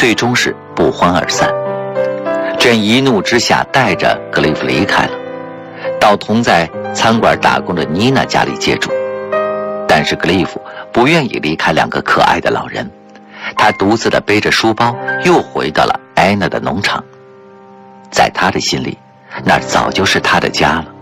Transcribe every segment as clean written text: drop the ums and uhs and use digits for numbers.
最终是不欢而散。Jane一怒之下带着格雷夫离开了，到同在餐馆打工的妮娜家里借住。但是格雷夫不愿意离开两个可爱的老人，他独自的背着书包又回到了安娜的农场。在他的心里，那早就是他的家了。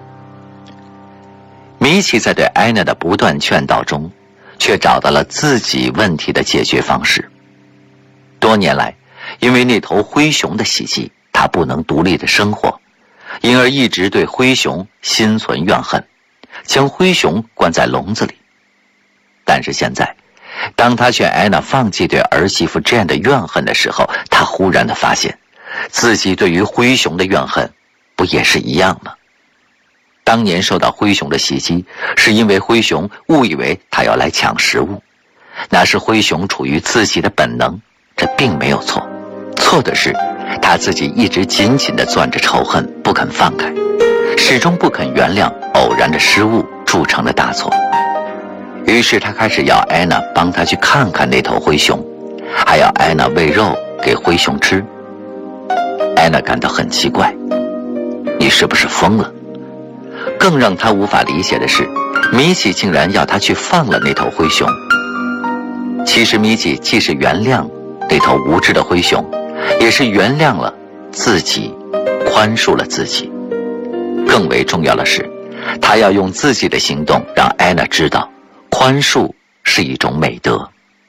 米奇在对安娜的不断劝导中，却找到了自己问题的解决方式。多年来，因为那头灰熊的袭击，他不能独立的生活，因而一直对灰熊心存怨恨，将灰熊关在笼子里。但是现在，当他劝安娜放弃对儿媳妇Jane的怨恨的时候，他忽然的发现，自己对于灰熊的怨恨不也是一样吗？当年受到灰熊的袭击，是因为灰熊误以为他要来抢食物，那是灰熊处于自己的本能，这并没有错。错的是他自己一直紧紧地攥着仇恨不肯放开，始终不肯原谅偶然的失误铸成的大错。于是他开始要安娜帮他去看看那头灰熊，还要安娜喂肉给灰熊吃。安娜感到很奇怪，你是不是疯了？更让他无法理解的是，米奇竟然要他去放了那头灰熊。其实米奇既是原谅那头无知的灰熊，也是原谅了自己，宽恕了自己。更为重要的是，他要用自己的行动让安娜知道，宽恕是一种美德。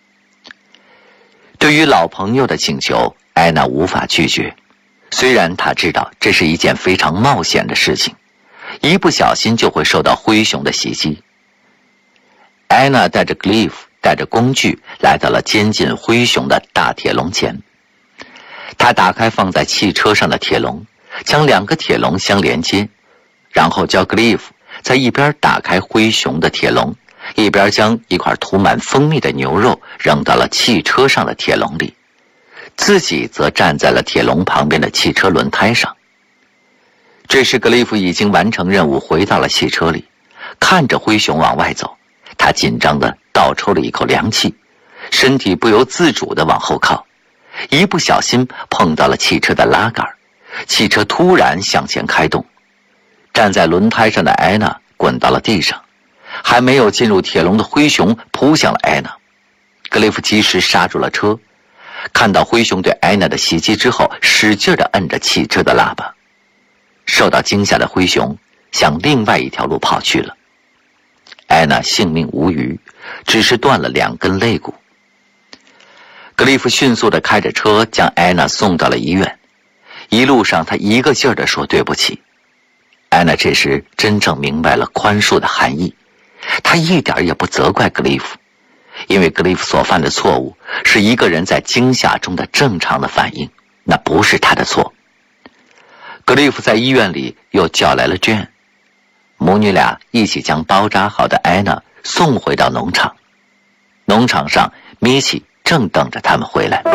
对于老朋友的请求，安娜无法拒绝，虽然她知道这是一件非常冒险的事情，一不小心就会受到灰熊的袭击。安娜带着 Cliff 带着工具来到了监禁灰熊的大铁笼前。她打开放在汽车上的铁笼，将两个铁笼相连接，然后叫 Cliff 在一边打开灰熊的铁笼，一边将一块涂满蜂蜜的牛肉扔到了汽车上的铁笼里，自己则站在了铁笼旁边的汽车轮胎上。这时格雷夫已经完成任务，回到了汽车里，看着灰熊往外走，他紧张地倒抽了一口凉气，身体不由自主地往后靠，一不小心碰到了汽车的拉杆，汽车突然向前开动，站在轮胎上的安娜滚到了地上，还没有进入铁笼的灰熊扑向了安娜。格雷夫及时刹住了车，看到灰熊对安娜的袭击之后，使劲地摁着汽车的喇叭。受到惊吓的灰熊向另外一条路跑去了，安娜性命无虞，只是断了2根肋骨。格雷夫迅速地开着车将安娜送到了医院，一路上他一个劲儿地说对不起。安娜这时真正明白了宽恕的含义，她一点也不责怪格雷夫，因为格雷夫所犯的错误是一个人在惊吓中的正常的反应，那不是他的错。格雷夫在医院里又叫来了 Jane， 母女俩一起将包扎好的安娜送回到农场。农场上，米奇正等着他们回来。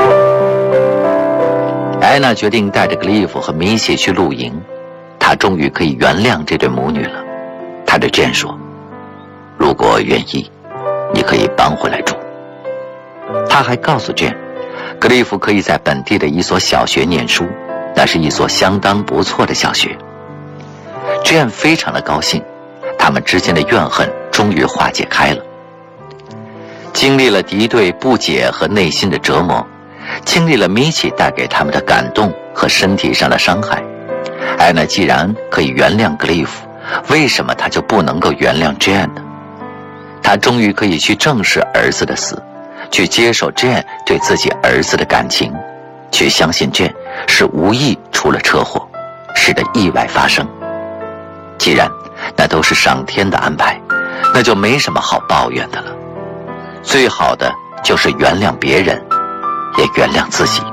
安娜决定带着格雷夫和米奇去露营，她终于可以原谅这对母女了。她对 Jane 说，如果愿意，你可以搬回来住。她还告诉 Jane， 格雷夫可以在本地的一所小学念书，那是一所相当不错的小学。Jane 非常的高兴，他们之间的怨恨终于化解开了。经历了敌对、不解和内心的折磨，经历了米奇带给他们的感动和身体上的伤害，安娜既然可以原谅格雷夫，为什么她就不能够原谅 Jane 呢？她终于可以去正视儿子的死，去接受 Jane 对自己儿子的感情，去相信 Jane 是无意出了车祸，使得意外发生。既然那都是上天的安排，那就没什么好抱怨的了。最好的就是原谅别人，也原谅自己。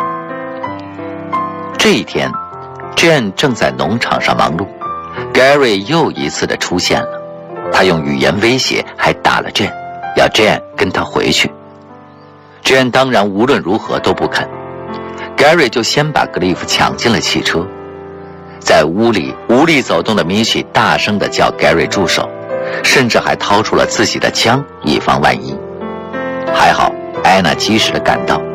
这一天 Jane 正在农场上忙碌， Gary 又一次的出现了，他用语言威胁，还打了 Jane， 要 Jane 跟他回去。 Jane 当然无论如何都不肯， Gary 就先把格雷夫抢进了汽车。在屋里无力走动的米奇大声地叫 Gary 住手，甚至还掏出了自己的枪，以防万一。还好安娜及时地赶到，